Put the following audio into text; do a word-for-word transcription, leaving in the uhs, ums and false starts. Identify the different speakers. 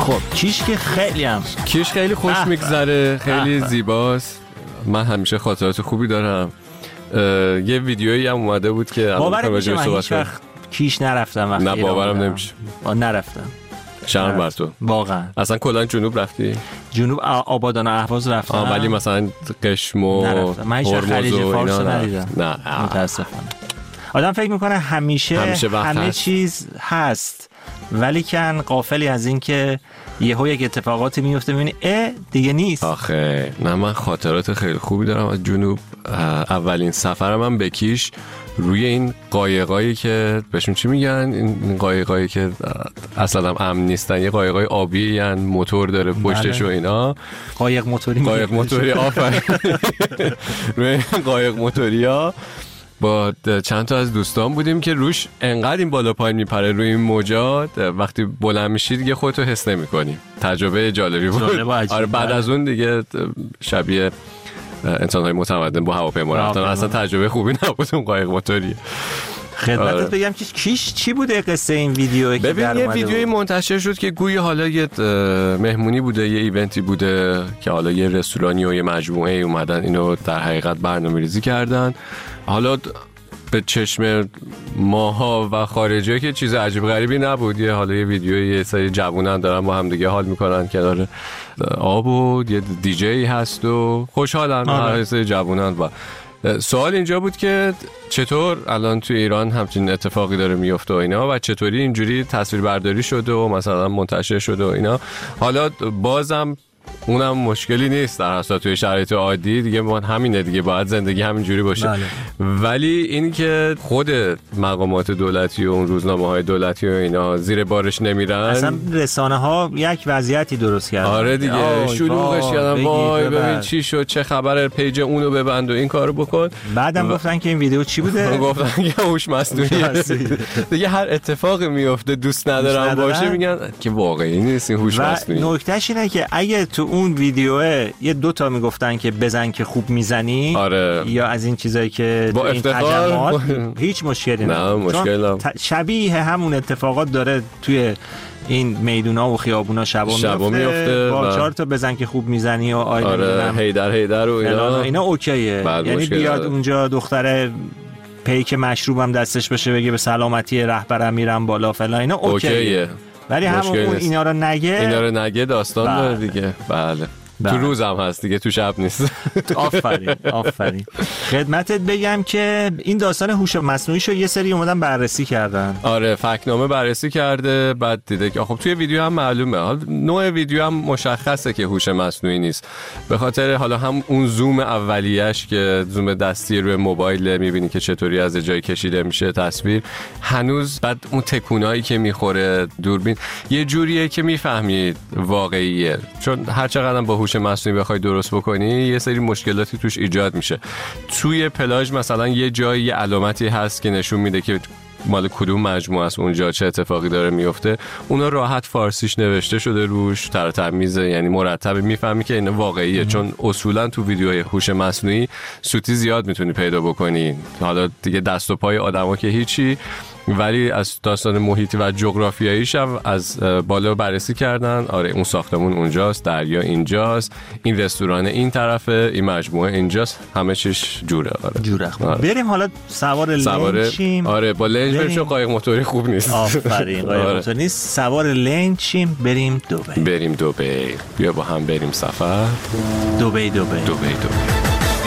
Speaker 1: خب کیش که خیلی هم
Speaker 2: کیش خیلی خوش میگذره، خیلی زیباست. من همیشه خاطرات خوبی دارم. یه ویدیویی هم اومده بود که
Speaker 1: باورم میشه من هیچ وقت کیش نرفتم وقتی
Speaker 2: نه باورم نمیشه.
Speaker 1: نرفتم.
Speaker 2: شرم بر تو.
Speaker 1: واقعا.
Speaker 2: اصلا کلا جنوب رفتی؟
Speaker 1: جنوب آبادان و اهواز رفتم.
Speaker 2: آه ولی مثلا قشم و
Speaker 1: هرمز و اینا ندیدم.
Speaker 2: نه
Speaker 1: متاسفانه. آدم فکر میکنه همیشه, همیشه همه هست. چیز هست ولی کن غافلی از این که یهو یک اتفاقاتی میفته میبینی اه دیگه نیست.
Speaker 2: آخه نه من خاطرات خیلی خوبی دارم از جنوب. اولین سفرم من به کیش روی این قایقایی که بهشون چی میگن، این قایقایی که اصلا هم امن نیستن، یه قایقای آبی ان موتور داره پشتش و اینا.
Speaker 1: قایق موتوری
Speaker 2: قایق موتوری آفرین. روی قایق موتوریا با چند تا از دوستان بودیم که روش انقدر این بالا پایین میپره روی این موجات، وقتی بلند میشی دیگه خودتو حس نمی‌کنی. تجربه جالبی بود. آره بعد از اون دیگه شبیه انسان‌های متمدن با هواپیما رفتن اصلا تجربه خوبی نبود اون قایق موتوری.
Speaker 1: خدمتت آره. بگم که کیش چی بوده قصه این ویدیو که
Speaker 2: ببین یه ویدیویی منتشر شد که گویا حالا یه مهمونی بوده، یه ایونتی بوده که حالا یه رستورانی و یه مجموعه اومدن اینو در حقیقت برنامه‌ریزی کردن. حالا به چشم ماها و خارجی که چیز عجیب غریبی نبود. یه حالا یه ویدیوی یه سری جوونن دارن با هم دیگه حال میکنن کنار آب و یه دیجی هست و خوشحالن هر سری جوونن. و سوال اینجا بود که چطور الان تو ایران همچین اتفاقی داره میفته و اینا و چطوری اینجوری تصویر برداری شده و مثلا منتشر شده و اینا. حالا بازم اونم مشکلی نیست در اصلا توی شرایط عادی دیگه ما همینه دیگه باید زندگی همینجوری باشه. بله. ولی این که خود مقامات دولتی و اون روزنامه‌های دولتی و اینا زیر بارش نمیرن،
Speaker 1: اصلا رسانه ها یک وضعیتی درست کردن.
Speaker 2: آره دیگه شلوغش کردن. وای ببین چی شد، چه خبره، پیج اونو ببند و این کارو بکن.
Speaker 1: بعدم و... گفتن که این ویدیو چی بوده؟
Speaker 2: گفتن که هوش مصنوعی دیگه هر اتفاقی میفته دوست ندارن باشه میگن که واقعی نیست این هوش مصنوعی.
Speaker 1: نکتهش اینه که اگه تو اون ویدیوه یه دوتا میگفتن که بزن که خوب میزنی،
Speaker 2: آره.
Speaker 1: یا از این چیزایی که
Speaker 2: با
Speaker 1: این تجمعات هیچ مشکلی
Speaker 2: نه. مشکل
Speaker 1: ت... شبیه همون اتفاقات داره توی این میدونا و خیابونا شبا,
Speaker 2: شبا
Speaker 1: میفته,
Speaker 2: میفته
Speaker 1: با
Speaker 2: و...
Speaker 1: چهار تا بزن که خوب میزنی و آیه
Speaker 2: آره هیدر هیدر و اینا
Speaker 1: اینا اوکیه. یعنی بیاد داره. اونجا دختره پیک مشروبم دستش بشه بگه به سلامتی رهبرم میرم بالا فلان، اینا اوکیه, اوکیه. ولی همون اون اینا رو نگه
Speaker 2: اینا رو نگه داستان بله. داره دیگه. بله تو روز هم هست دیگه، تو شب نیست.
Speaker 1: آفرین آفرین. خدمتت بگم که این داستان هوش مصنوعی شو یه سری اومدن بررسی کردن.
Speaker 2: آره فکت‌نامه بررسی کرده، بعد دیده که خب توی ویدیو هم معلومه، حالا نوع ویدیو هم مشخصه که هوش مصنوعی نیست، به خاطر حالا هم اون زوم اولیه‌اش که زوم دستی روی موبایل می‌بینی که چطوری از جای کشیده میشه تصویر، هنوز بعد اون تکونایی که میخوره دوربین یه جوریه که میفهمید واقعیه، چون هر چقدر با هوش مصنوعی بخوای درست بکنی یه سری مشکلاتی توش ایجاد میشه. توی پلاژ مثلا یه جایی یه علامتی هست که نشون میده که مال کدوم مجموعه است اونجا، چه اتفاقی داره میفته. اونا راحت فارسیش نوشته شده روش، تر تمیزه، یعنی مرتب میفهمی که این واقعیه. ام. چون اصولا تو ویدیوهای هوش مصنوعی سوتی زیاد میتونی پیدا بکنی، حالا دیگه دست و پای آدما که هیچی، ولی از داستان محیطی و جغرافیاییش هم از بالا بررسی کردن. آره اون ساختمون اونجاست، دریا اینجاست، این رستوران این طرفه، این مجموعه اینجاست، همه چیش جوره. آره
Speaker 1: جوره. آره. بریم حالا سوار لنج شیم.
Speaker 2: آره با لنج بریم چون قایق موتوری خوب نیست.
Speaker 1: آفرین قایق
Speaker 2: آره.
Speaker 1: موتوری نیست. سوار لنج شیم بریم دبی.
Speaker 2: بریم دبی. بیا با هم بریم سفر.
Speaker 1: دبی دبی
Speaker 2: دبی دبی.